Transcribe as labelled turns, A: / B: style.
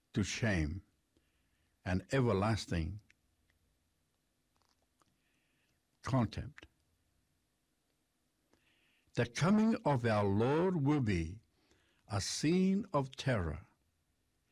A: to shame and everlasting contempt. The coming of our Lord will be a scene of terror